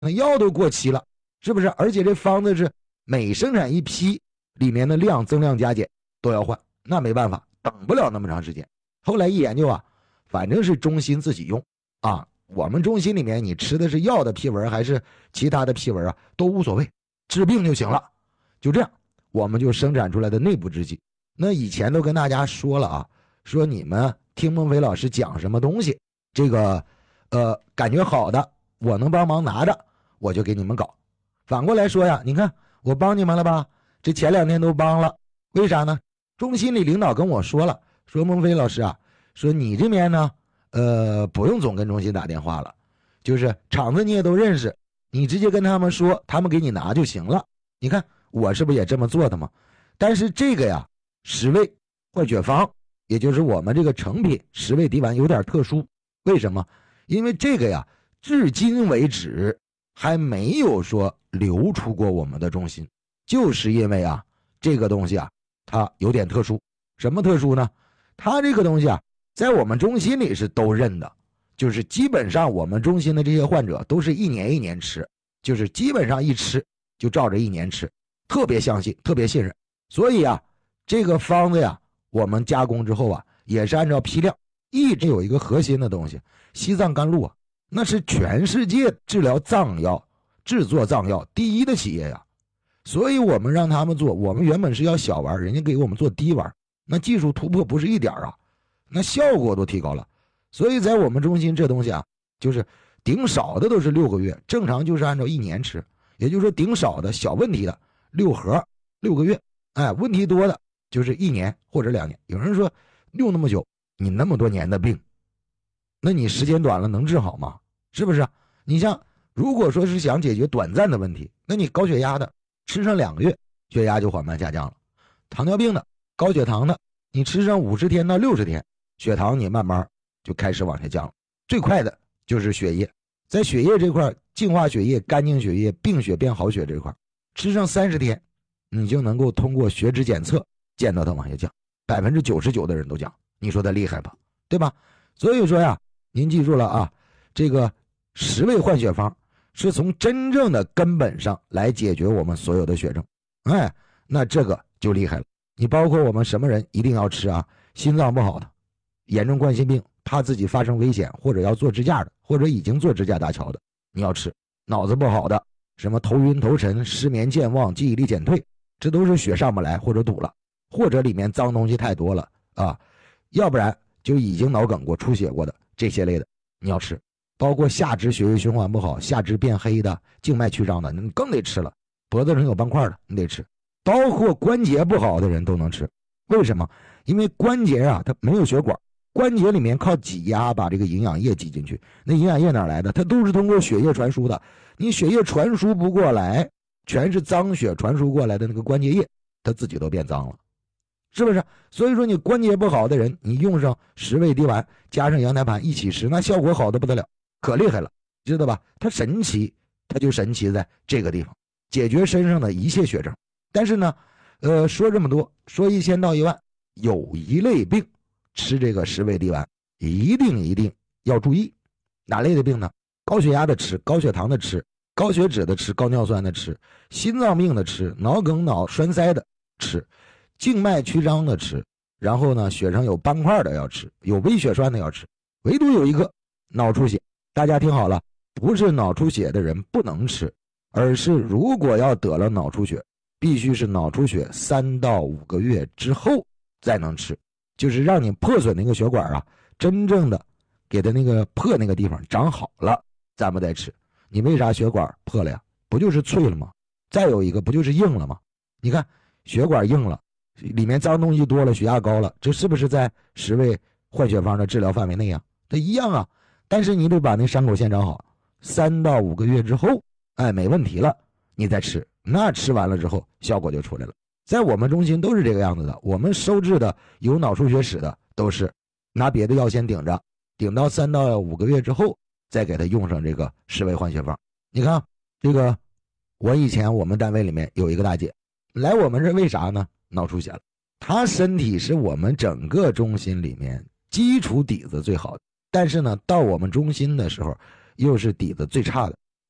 那药都过期了，是不是？而且这方子是每生产一批，里面的量增量加减都要换，那没办法，等不了那么长时间。后来一研究啊，反正是中心自己用啊，我们中心里面你吃的是药的批文还是其他的批文啊，都无所谓，治病就行了。就这样，我们就生产出来的内部制剂。那以前都跟大家说了啊，说你们听孟非老师讲什么东西，这个感觉好的，我能帮忙拿着，我就给你们搞。反过来说呀，你看我帮你们了吧，这前2天都帮了，为啥呢？中心里领导跟我说了，说孟非老师啊，说你这边呢不用总跟中心打电话了，就是厂子你也都认识，你直接跟他们说，他们给你拿就行了。你看我是不是也这么做的吗？但是这个呀10味换血方，也就是我们这个成品10味滴丸有点特殊。为什么？因为这个呀至今为止还没有说流出过我们的中心，就是因为啊这个东西啊它有点特殊。什么特殊呢？它这个东西啊在我们中心里是都认的，就是基本上我们中心的这些患者都是1年1年吃，就是基本上一吃就照着1年吃，特别相信，特别信任。所以啊这个方子呀我们加工之后啊也是按照批量，一直有一个核心的东西，西藏甘露啊那是全世界治疗藏药制作藏药第一的企业呀，所以我们让他们做，我们原本是要小丸，人家给我们做低丸，那技术突破不是一点啊，那效果都提高了。所以在我们中心这东西啊，就是顶少的都是6个月，正常就是按照1年吃，也就是说顶少的小问题的6盒6个月，哎，问题多的就是1年或者2年。有人说用那么久，你那么多年的病，那你时间短了能治好吗？是不是？你像如果说是想解决短暂的问题，那你高血压的吃上2个月，血压就缓慢下降了；糖尿病的、高血糖的，你吃上50天到60天，血糖你慢慢就开始往下降了。最快的就是血液，在血液这块净化血液、干净血液、病血变好血这块，吃上30天，你就能够通过血脂检测见到它往下降，99%的人都降，你说它厉害吧？对吧？所以说呀，您记住了啊，这个10味换血方是从真正的根本上来解决我们所有的血症。哎，那这个就厉害了。你包括我们什么人一定要吃啊？心脏不好的、严重冠心病，怕自己发生危险，或者要做支架的，或者已经做支架搭桥的，你要吃；脑子不好的，什么头晕头沉、失眠健忘、记忆力减退，这都是血上不来或者堵了，或者里面脏东西太多了啊，要不然就已经脑梗过、出血过的这些类的，你要吃。包括下肢血液循环不好、下肢变黑的、静脉曲张的，你更得吃了。脖子上有斑块的，你得吃。包括关节不好的人都能吃。为什么？因为关节啊，它没有血管，关节里面靠挤压把这个营养液挤进去。那营养液哪来的？它都是通过血液传输的。你血液传输不过来，全是脏血传输过来的那个关节液，它自己都变脏了，是不是？所以说你关节不好的人，你用上10味滴丸加上羊胎盘一起吃，那效果好的不得了，可厉害了，知道吧？它神奇，它就神奇在这个地方，解决身上的一切血症。但是呢说这么多，说1000道1万，有一类病吃这个10味滴丸一定要注意。哪类的病呢？高血压的吃，高血糖的吃，高血脂的吃，高尿酸的吃，心脏病的吃，脑梗脑栓塞的吃，静脉曲张的吃，然后呢血上有斑块的要吃，有微血栓的要吃。唯独有一个脑出血，大家听好了，不是脑出血的人不能吃，而是如果要得了脑出血，必须是脑出血3到5个月之后再能吃，就是让你破损那个血管啊，真正的给它那个破那个地方长好了，咱们再吃。你为啥血管破了呀？不就是脆了吗？再有一个不就是硬了吗？你看血管硬了，里面脏东西多了，血压高了，这是不是在10味换血方的治疗范围内呀？它一样啊，但是你得把那伤口先长好，3到5个月之后，哎，没问题了，你再吃，那吃完了之后效果就出来了。在我们中心都是这个样子的，我们收治的有脑出血史的都是拿别的药先顶着，顶到3到5个月之后，再给他用上这个10味换血方。你看这个，我以前我们单位里面有一个大姐来我们这，为啥呢？脑出血了。她身体是我们整个中心里面基础底子最好的，但是呢到我们中心的时候又是底子最差的。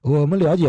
我们了解